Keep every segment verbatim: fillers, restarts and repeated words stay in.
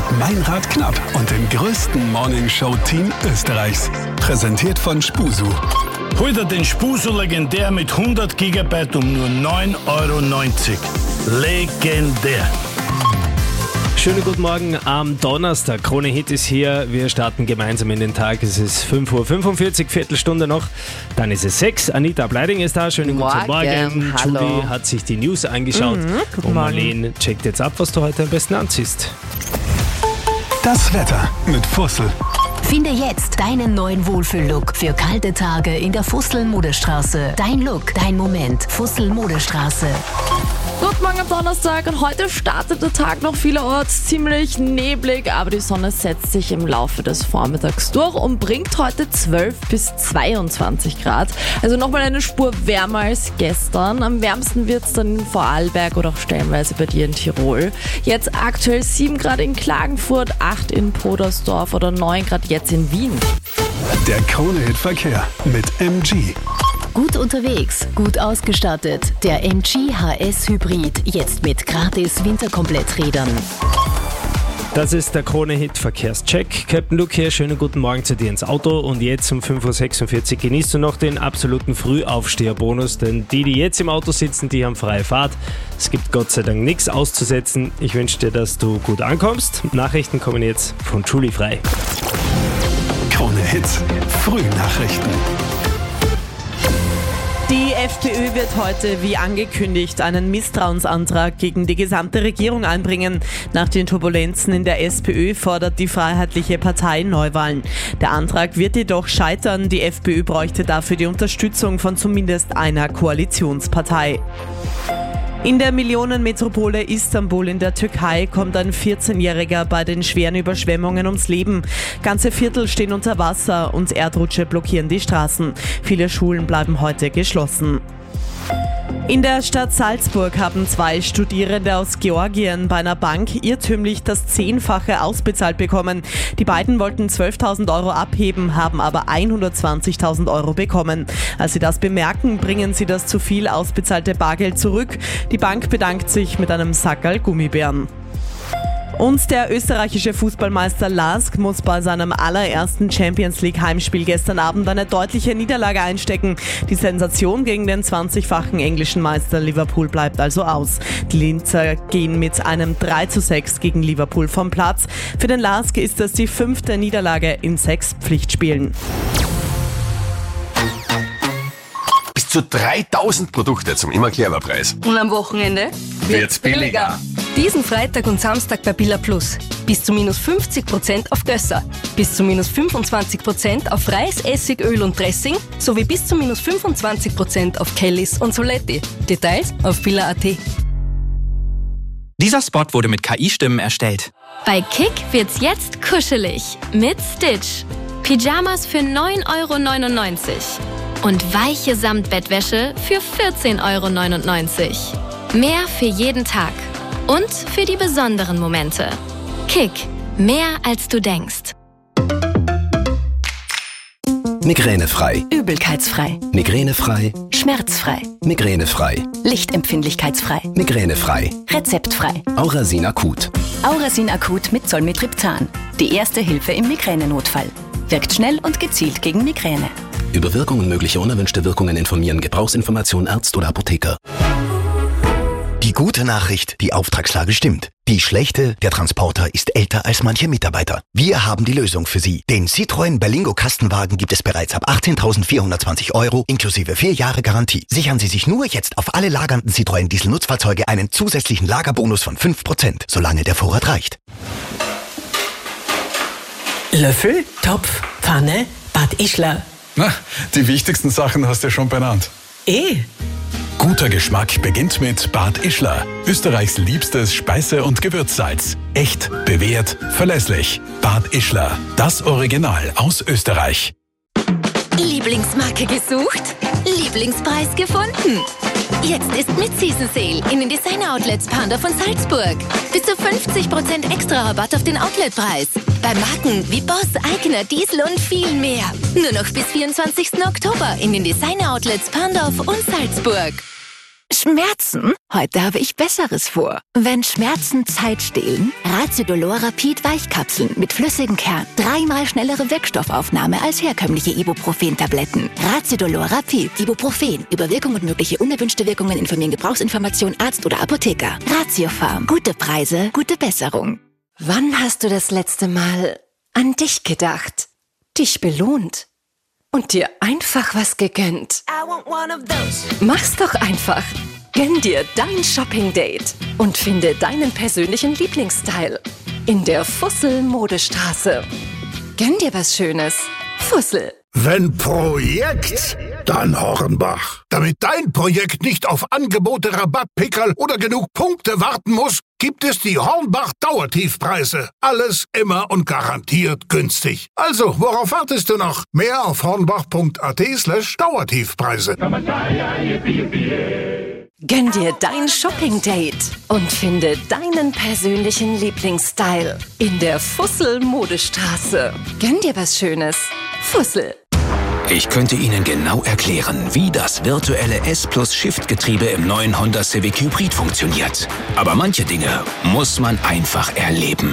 Meinrad Knapp und dem größten Morningshow-Team Österreichs. Präsentiert von Spusu. Hol dir den Spusu legendär mit hundert Gigabyte um nur neun Euro neunzig. Legendär. Schönen guten Morgen am Donnerstag. Krone Hit ist hier. Wir starten gemeinsam in den Tag. Es ist fünf Uhr fünfundvierzig, Viertelstunde noch. Dann ist es sechs. Anita Bleiding ist da. Schönen guten Morgen. Morgen. Julie hat sich die News angeschaut. Mhm, guten und Morgen. Marlene checkt jetzt ab, was du heute am besten anziehst. Das Wetter mit Fussel. Finde jetzt deinen neuen Wohlfühl-Look für kalte Tage in der Fussel-Modestraße. Dein Look, dein Moment. Fussel-Modestraße. Guten Morgen am Donnerstag und heute startet der Tag noch vielerorts ziemlich neblig, aber die Sonne setzt sich im Laufe des Vormittags durch und bringt heute zwölf bis zweiundzwanzig Grad. Also nochmal eine Spur wärmer als gestern. Am wärmsten wird es dann in Vorarlberg oder auch stellenweise bei dir in Tirol. Jetzt aktuell sieben Grad in Klagenfurt, acht in Podersdorf oder neun Grad jetzt in Wien. Der Krone-Hit-Verkehr mit M G. Gut unterwegs, gut ausgestattet. Der M G H S Hybrid, jetzt mit gratis Winterkompletträdern. Das ist der Krone-Hit-Verkehrscheck. Captain Luke hier, schönen guten Morgen zu dir ins Auto. Und jetzt um fünf Uhr sechsundvierzig genießt du noch den absoluten Frühaufsteherbonus, denn die, die jetzt im Auto sitzen, die haben freie Fahrt. Es gibt Gott sei Dank nichts auszusetzen. Ich wünsche dir, dass du gut ankommst. Nachrichten kommen jetzt von Julie Frei. Krone-Hit Frühnachrichten. Die FPÖ wird heute, wie angekündigt, einen Misstrauensantrag gegen die gesamte Regierung einbringen. Nach den Turbulenzen in der SPÖ fordert die Freiheitliche Partei Neuwahlen. Der Antrag wird jedoch scheitern. Die FPÖ bräuchte dafür die Unterstützung von zumindest einer Koalitionspartei. In der Millionenmetropole Istanbul in der Türkei kommt ein vierzehnjähriger bei den schweren Überschwemmungen ums Leben. Ganze Viertel stehen unter Wasser und Erdrutsche blockieren die Straßen. Viele Schulen bleiben heute geschlossen. In der Stadt Salzburg haben zwei Studierende aus Georgien bei einer Bank irrtümlich das Zehnfache ausbezahlt bekommen. Die beiden wollten zwölftausend Euro abheben, haben aber hundertzwanzigtausend Euro bekommen. Als sie das bemerken, bringen sie das zu viel ausbezahlte Bargeld zurück. Die Bank bedankt sich mit einem Sackerl Gummibären. Und der österreichische Fußballmeister Lask muss bei seinem allerersten Champions-League-Heimspiel gestern Abend eine deutliche Niederlage einstecken. Die Sensation gegen den zwanzigfachen englischen Meister Liverpool bleibt also aus. Die Linzer gehen mit einem drei zu sechs gegen Liverpool vom Platz. Für den Lask ist das die fünfte Niederlage in sechs Pflichtspielen. Bis zu dreitausend Produkte zum Immer-Clever-Preis. Und am Wochenende Wird's billiger. Diesen Freitag und Samstag bei Billa Plus. Bis zu minus fünfzig Prozent auf Gösser. Bis zu minus fünfundzwanzig Prozent auf Reis, Essig, Öl und Dressing. Sowie bis zu minus fünfundzwanzig Prozent auf Kellys und Soletti. Details auf billa punkt at. Dieser Spot wurde mit K I-Stimmen erstellt. Bei Kick wird's jetzt kuschelig. Mit Stitch. Pyjamas für neun Euro neunundneunzig. Und weiche Samtbettwäsche für vierzehn Euro neunundneunzig. Mehr für jeden Tag. Und für die besonderen Momente. Kick. Mehr als du denkst. Migränefrei. Übelkeitsfrei. Migränefrei. Schmerzfrei. Migränefrei. Lichtempfindlichkeitsfrei. Migränefrei. Rezeptfrei. Aurasin Akut. Aurasin Akut mit Zolmitriptan. Die erste Hilfe im Migränenotfall. Wirkt schnell und gezielt gegen Migräne. Über Wirkung und mögliche unerwünschte Wirkungen informieren. Gebrauchsinformation Arzt oder Apotheker. Die gute Nachricht, die Auftragslage stimmt. Die schlechte, der Transporter ist älter als manche Mitarbeiter. Wir haben die Lösung für Sie. Den Citroën Berlingo Kastenwagen gibt es bereits ab achtzehntausendvierhundertzwanzig Euro inklusive vier Jahre Garantie. Sichern Sie sich nur jetzt auf alle lagernden Citroën Diesel-Nutzfahrzeuge einen zusätzlichen Lagerbonus von fünf Prozent, solange der Vorrat reicht. Löffel, Topf, Pfanne, Bad Ischler. Na, die wichtigsten Sachen hast du schon benannt. Eh. Guter Geschmack beginnt mit Bad Ischler. Österreichs liebstes Speise- und Gewürzsalz. Echt, bewährt, verlässlich. Bad Ischler. Das Original aus Österreich. Lieblingsmarke gesucht? Lieblingspreis gefunden? Jetzt ist mit Season Sale in den Designer-Outlets Panda von Salzburg. Bis zu fünfzig Prozent extra Rabatt auf den Outletpreis. Bei Marken wie Boss, Eigner, Diesel und viel mehr. Nur noch bis vierundzwanzigsten Oktober in den Designer-Outlets Pandorf und Salzburg. Schmerzen? Heute habe ich Besseres vor. Wenn Schmerzen Zeit stehlen, Raziodolor Rapid Weichkapseln mit flüssigem Kern. Dreimal schnellere Wirkstoffaufnahme als herkömmliche Ibuprofen-Tabletten. Raziodolor Rapid. Ibuprofen. Über Wirkung und mögliche unerwünschte Wirkungen informieren Gebrauchsinformation Arzt oder Apotheker. Ratiofarm. Gute Preise, gute Besserung. Wann hast du das letzte Mal an dich gedacht? Dich belohnt? Und dir einfach was gegönnt? Mach's doch einfach. Gönn dir dein Shopping-Date und finde deinen persönlichen Lieblingsstyle in der Fussel-Modestraße. Gönn dir was Schönes. Fussel. Wenn Projekt, dann Hornbach. Damit dein Projekt nicht auf Angebote, Rabattpickerl oder genug Punkte warten muss, gibt es die Hornbach Dauertiefpreise. Alles immer und garantiert günstig. Also, worauf wartest du noch? Mehr auf hornbach.at slash Dauertiefpreise. Gönn dir dein Shopping-Date und finde deinen persönlichen Lieblingsstyle in der Fussel-Modestraße. Gönn dir was Schönes. Fussel. Ich könnte Ihnen genau erklären, wie das virtuelle S-Plus-Shift-Getriebe im neuen Honda Civic Hybrid funktioniert. Aber manche Dinge muss man einfach erleben.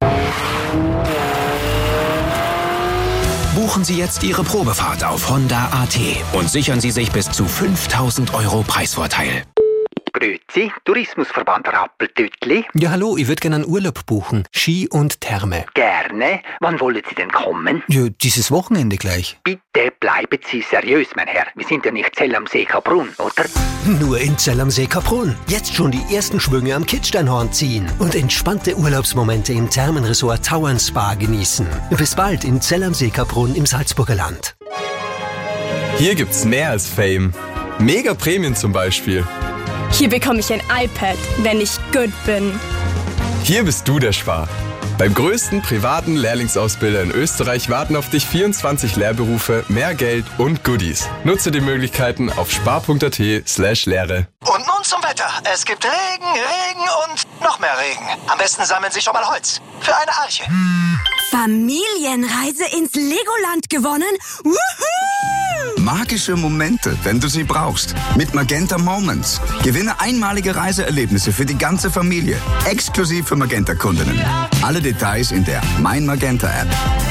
Buchen Sie jetzt Ihre Probefahrt auf Honda punkt at und sichern Sie sich bis zu fünftausend Euro Preisvorteil. Grüezi, Tourismusverband Rappeltütli. Ja, hallo, ich würde gerne einen Urlaub buchen. Ski und Therme. Gerne. Wann wollen Sie denn kommen? Ja, dieses Wochenende gleich. Bitte bleiben Sie seriös, mein Herr. Wir sind ja nicht Zell am See Kaprun, oder? Nur in Zell am See Kaprun. Jetzt schon die ersten Schwünge am Kitzsteinhorn ziehen und entspannte Urlaubsmomente im Thermenresort Tauern Spa genießen. Bis bald in Zell am See Kaprun im Salzburger Land. Hier gibt's mehr als Fame. Mega Prämien zum Beispiel. Hier bekomme ich ein iPad, wenn ich gut bin. Hier bist du der Spar. Beim größten privaten Lehrlingsausbilder in Österreich warten auf dich vierundzwanzig Lehrberufe, mehr Geld und Goodies. Nutze die Möglichkeiten auf spar.at slash Lehre. Und nun zum Wetter. Es gibt Regen, Regen und noch mehr Regen. Am besten sammeln Sie schon mal Holz für eine Arche. Familienreise ins Legoland gewonnen? Woohoo! Magische Momente, wenn du sie brauchst. Mit Magenta Moments. Gewinne einmalige Reiseerlebnisse für die ganze Familie. Exklusiv für Magenta-Kundinnen. Alle Details in der Mein Magenta-App.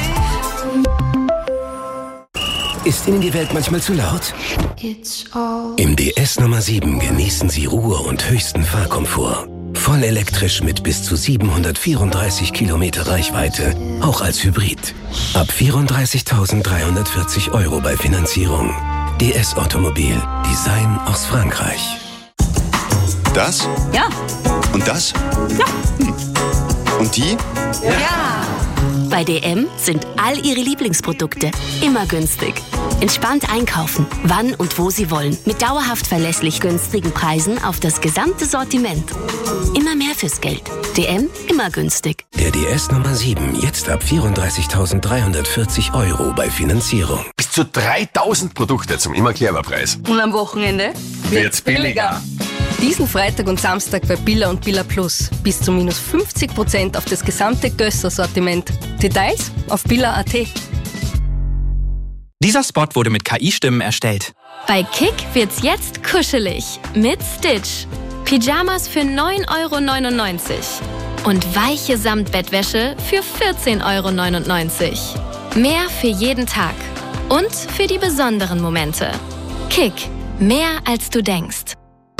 Ist Ihnen die Welt manchmal zu laut? Im D S Nummer sieben genießen Sie Ruhe und höchsten Fahrkomfort. Voll elektrisch mit bis zu siebenhundertvierunddreißig Kilometer Reichweite, auch als Hybrid. Ab vierunddreißigtausenddreihundertvierzig Euro bei Finanzierung. D S Automobil, Design aus Frankreich. Das? Ja. Und das? Ja. Hm. Und die? Ja. Bei D M sind all Ihre Lieblingsprodukte immer günstig. Entspannt einkaufen, wann und wo Sie wollen. Mit dauerhaft verlässlich günstigen Preisen auf das gesamte Sortiment. Immer mehr fürs Geld. D M, immer günstig. Der D S Nummer sieben, jetzt ab vierunddreißigtausenddreihundertvierzig Euro bei Finanzierung. Bis zu dreitausend Produkte zum immer clever Preis. Und am Wochenende wird's billiger. Diesen Freitag und Samstag bei Billa und Billa Plus. Bis zu minus fünfzig Prozent auf das gesamte Gösser-Sortiment. Details auf billa punkt at. Dieser Spot wurde mit K I-Stimmen erstellt. Bei Kick wird's jetzt kuschelig mit Stitch. Pyjamas für neun Euro neunundneunzig und weiche Samtbettwäsche für vierzehn Euro neunundneunzig. Mehr für jeden Tag und für die besonderen Momente. Kick, mehr als du denkst.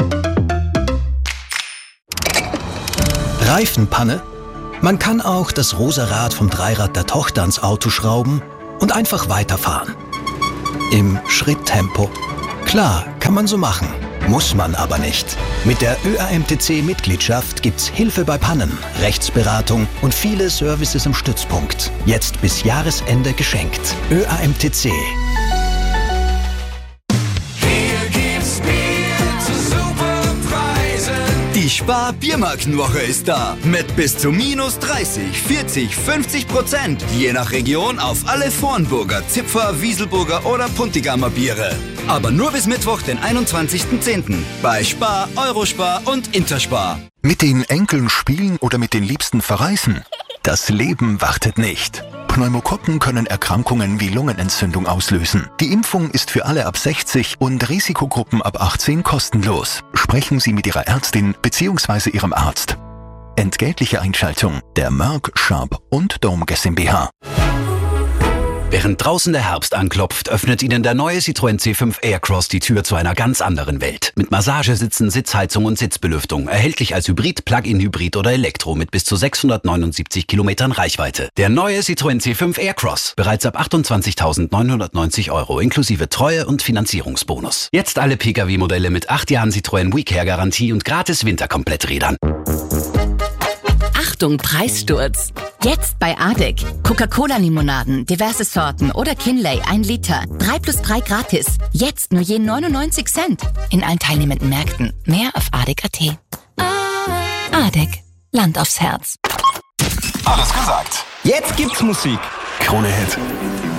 Reifenpanne? Man kann auch das rosa Rad vom Dreirad der Tochter ans Auto schrauben und einfach weiterfahren. Im Schritttempo. Klar, kann man so machen. Muss man aber nicht. Mit der Ö A M T C-Mitgliedschaft gibt's Hilfe bei Pannen, Rechtsberatung und viele Services im Stützpunkt. Jetzt bis Jahresende geschenkt. Ö A M T C. Die Spar-Biermarkenwoche ist da. Mit bis zu minus dreißig, vierzig, fünfzig Prozent. Je nach Region auf alle Vornburger, Zipfer, Wieselburger oder Puntigamer Biere. Aber nur bis Mittwoch, den einundzwanzigsten zehnten Bei Spar, Eurospar und Interspar. Mit den Enkeln spielen oder mit den Liebsten verreisen? Das Leben wartet nicht. Pneumokokken können Erkrankungen wie Lungenentzündung auslösen. Die Impfung ist für alle ab sechzig und Risikogruppen ab achtzehn kostenlos. Sprechen Sie mit Ihrer Ärztin bzw. Ihrem Arzt. Entgeltliche Einschaltung der Merck, Sharp und Dome GmbH. Während draußen der Herbst anklopft, öffnet Ihnen der neue Citroën C fünf Aircross die Tür zu einer ganz anderen Welt. Mit Massagesitzen, Sitzheizung und Sitzbelüftung. Erhältlich als Hybrid, Plug-in-Hybrid oder Elektro mit bis zu sechshundertneunundsiebzig Kilometern Reichweite. Der neue Citroën C fünf Aircross. Bereits ab achtundzwanzigtausendneunhundertneunzig Euro inklusive Treue- und Finanzierungsbonus. Jetzt alle Pkw-Modelle mit acht Jahren Citroën WeCare-Garantie und gratis Winterkompletträdern. Achtung, Preissturz! Jetzt bei Adek. Coca-Cola-Limonaden, diverse Sorten oder Kinley ein Liter. drei plus drei gratis. Jetzt nur je neunundneunzig Cent. In allen teilnehmenden Märkten. Mehr auf adek punkt at. Adek. Land aufs Herz. Alles gesagt. Jetzt gibt's Musik. Krone Hit.